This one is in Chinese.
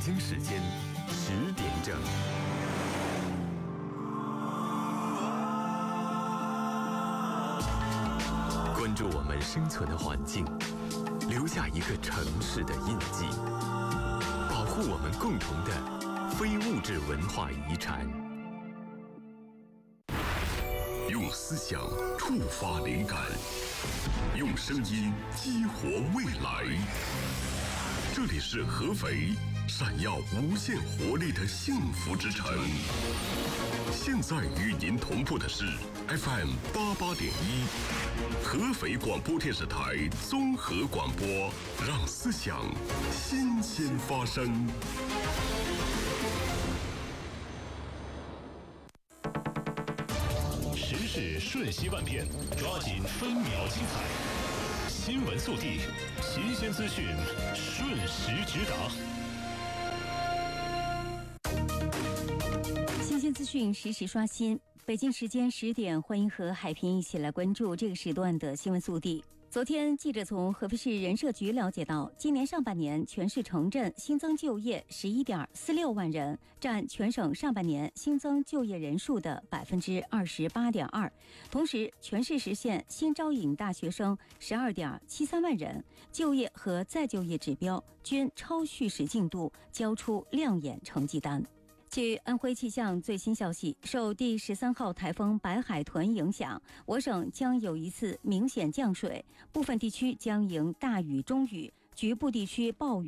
京时间10点整。关注我们生存的环境，留下一个城市的印记，保护我们共同的非物质文化遗产。 用思想触发灵感，用声音激活未来。这里是合肥，闪耀无限活力的幸福之城。现在与您同步的是 FM 88.1，合肥广播电视台综合广播，让思想新鲜发生。 时事瞬息万变，抓紧分秒精彩。新闻速递，新鲜资讯，瞬时直达。 新鲜资讯实时刷新。北京时间10点，欢迎和海平一起来关注这个时段的新闻速递。昨天，记者从合肥市人社局了解到，今年上半年全市城镇新增就业11.46万人，占全省上半年新增就业人数的28.2%。同时，全市实现新招引大学生12.73万人，就业和再就业指标均超叙时进度，交出亮眼成绩单。据安徽气象最新消息，受第13号台风白海豚影响，我省将有一次明显降水，部分地区将迎大雨中雨，局部地区暴雨。